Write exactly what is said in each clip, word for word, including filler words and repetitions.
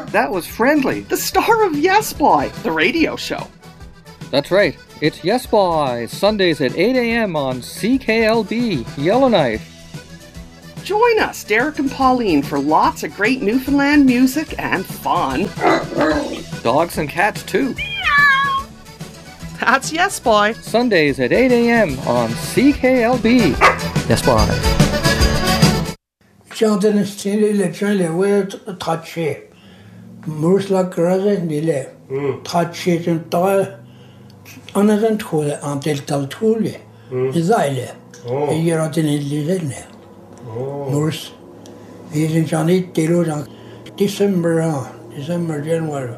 That was Friendly, the star of Yes Boy, the radio show. That's right. It's Yes Boy, Sundays at eight a.m. on C K L B, Yellowknife. Join us, Derek and Pauline, for lots of great Newfoundland music and fun. Dogs and cats, too. That's Yes Boy. Sundays at eight a.m. on C K L B. Yes Boy. Chanten stille le chale we touche. Mursla graze nile. Touche den da another tool until tal tool. Zaile. Hier hat in lile. Murs. Wir sind ja nicht die Leute. December, December, January.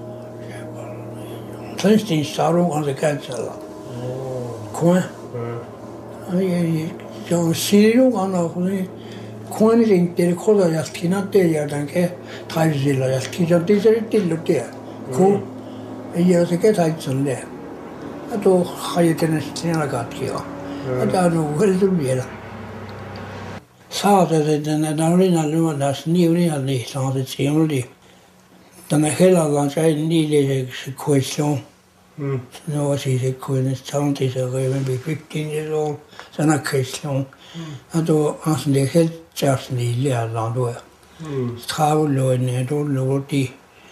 Since the sorrow on the cancel. Coin. I don't see you on a coin in the color as cannot tell you than Tizilla as Kijo desert till look there. Cool. A year to get I to there. I do higher than a still got here. I don't know where to be. Saturday than an arena that's nearly at least on the chimney. Then a hell of lunch I needed a question. Mm. No, she's a queen, county, so maybe fifteen years old, then a question. I do ask the head just nearly around where. Travel low and I don't know what the.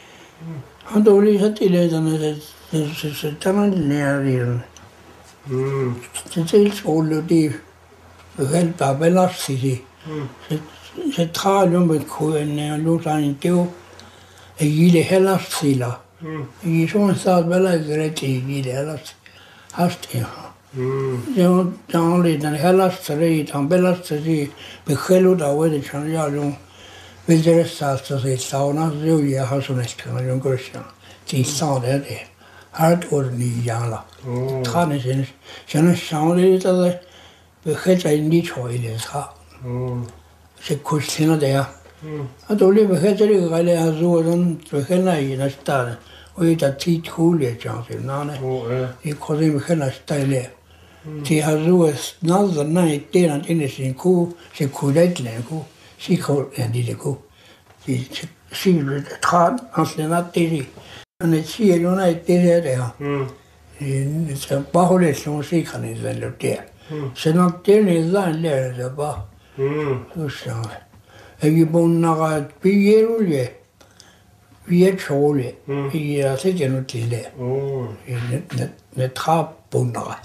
I don't really have to let them as a talent near you. The sales all the day. The help Babella City. The trial with Queen and Lutan Dew. A year hella sealer. He saw South Bella great year hellas. Hast him. You only than hellas trade and Bella City, the hello away the Chanjalo. With the rest of the sauna, the house on a young Christian. She saw that day. Hard or knee yala. Tarnishes, Shannon sounded the hedge I need for it is hot. She could there. I don't live a hedgery, I have Zoran to Henna in a star. We a tea coolie, Johnson, Nana. He called him Henna style. She has always not the night, day and anything cool, she could let them go. She called and did go. She was hard, and not dizzy. And it's here, you know, did there. It's a bottle, so she can is look there. She not there is lying there as a bar. So sorry. Have you born now? Be yearly. We are surely. He has a general there. In the top bonner.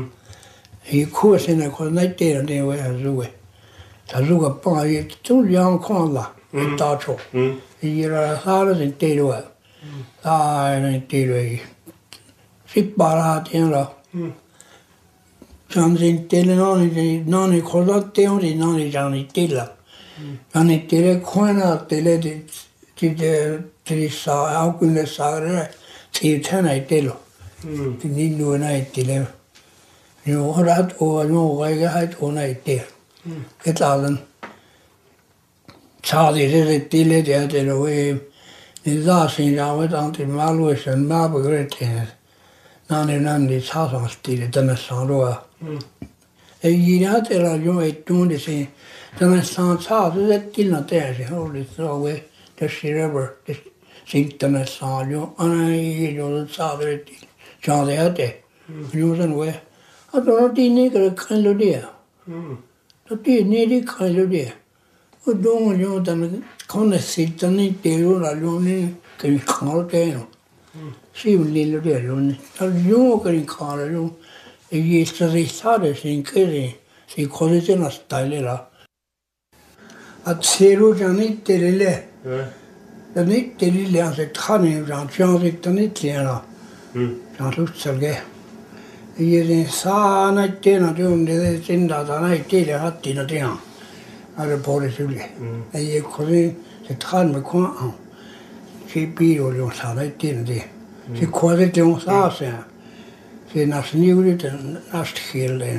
He course in a night there and they were a zoo. Tazuga Pony, two young corner, in Tacho. He are hard in Taylor. Ah, in Taylor. Ship Barat in law. Johnson Taylor, non called Taylor, non Johnny Taylor. Johnny Taylor, corner, Taylor, did the saw out in the Saga, see ten I Taylor. The need no night Taylor. You know that or no, I had all night there. Get Allen. Charlie did it till it out in a way. The last thing I went on to Malwish and Margaret in it. None and none is house on still, then a Sandroa. A year out there, I know it doing the same. Then I sounds house, is that still not there? She holding throw away the she rubber, the sink then I saw you, and I know the Saturday. Charlie out there. You was away. I don't know the nigger kind of dear. Det nere kan ju det. Och då gör den kan sitta ner där och låna kan kalla det. Siv lille det låna. Jag kan kalla det. Jag gissar det så det sin kring. Så kollegen har ställt att se hur den inte lille. Den inte lille alltså kan ju han jag den inte lära. Han lutsar det. I saw night dinner doing this in that night dinner had dinner down. I reported to you. And you couldn't the time we can't. She beat all your son, I didn't they? She called it on Sasa. She not knew it and asked here then.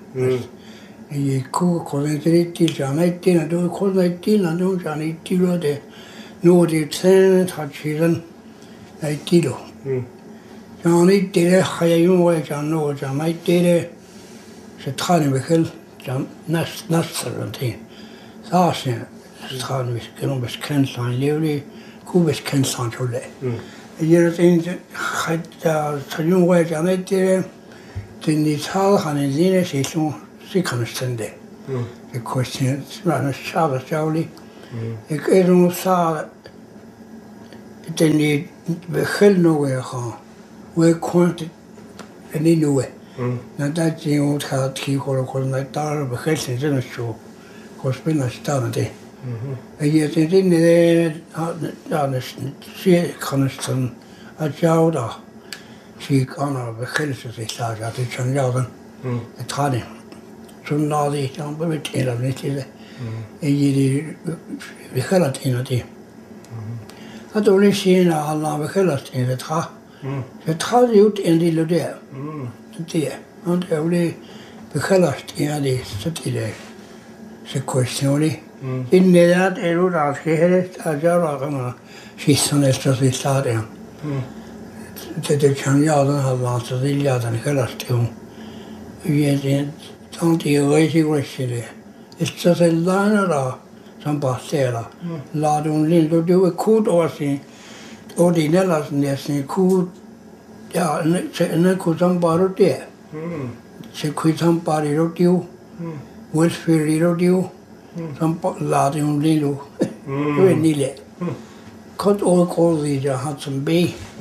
And you couldn't eat till night dinner, do call night dinner, do Johnny Tilo de no, the ten had children. I Tilo. Johnny did it, I know John know John might did it. She tried to kill John Nasser and thing. Sasha, tried to kill him with cancer and lively, kubis ken sanchule yero tin khaita chayung wa jane te tin ni cha hanen zine shi sung shi kan stende the question ran a shaba shawli ik erung sa tin ni bekhel no we ha we kwant ni no we na da jing ta ti ko ko na ta bekhel sin zene shu ko spina sta de je zit in de ja de zeer kansten at jou da zie ik aan haar beginsel zich daar dat ik van jou dan het gaat niet zo na die dan ben ik heel niet in en je die we gaan het in het dat ook niet zien al na we gaan het in het gaat het gaat uit in die lode die want ook die we gaan het in die zit die se questioni in nedad eru rasgehere ajaragana shisson estas istaren det det kan jag den har varit så vill jag den hela stum vi är tant i resigresile ist så lana da som passera la de lindo du kod och sin ordinellas nästan kod ja en kod som bara det se kod som bara det Westfield radio som la de un lilo we nile kod all call ja hat zum b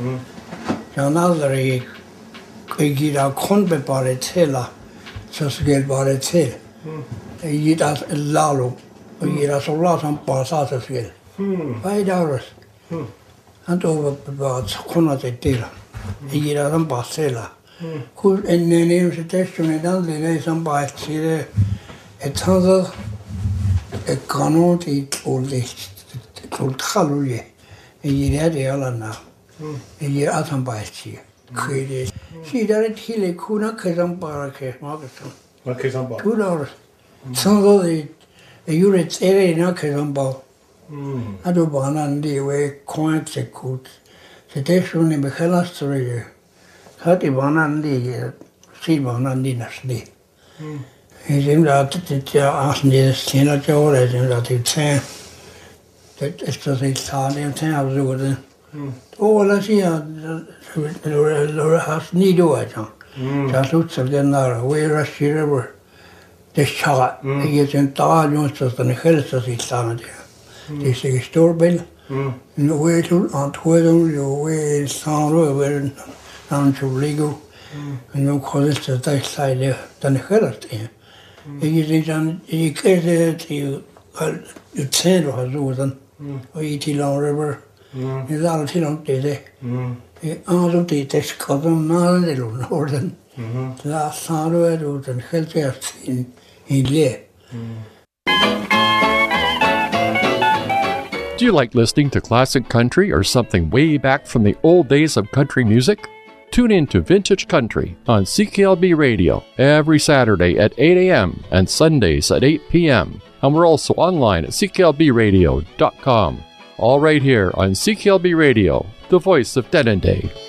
ja nazare gira kon be bare tela så skal bare til i das lalo gira så la som passa så skal vai daros han over bevat konna det til gira som passela kur en ne se testion dan le som bare til et andet et granot i oldest kulturelle i det alana i atambaici kede si der til kuna kazam parake magasan makazam ba kudos sanzo de yuret ere na kazam ba ado banandi we cointe kut c'était sur les mécanismes hati banandi si banandi nasli Izim dat dit ja asne stena jore izim dat dit zijn dat is dat iets staan en zijn afzoeken oh la sia lo has niet door ja dat doet ze dan naar we rush river de shot je zijn daar jongens dat een hele dat iets staan daar die is gestorben en we doen aan het worden we staan we aan het ligo en ook alles dat is daar dan geldt ik zie dan ik kreeg het je het zijn nog zo dan we die long river is al heel lang deze en als die tekst kan naar de noorden la samen doen dan geldt het in in le. Do you like listening to classic country or something way back from the old days of country music? Tune in to Vintage Country on C K L B Radio every Saturday at eight a.m. and Sundays at eight p.m. And we're also online at c k l b radio dot com. All right here on C K L B Radio, the voice of Denendeh.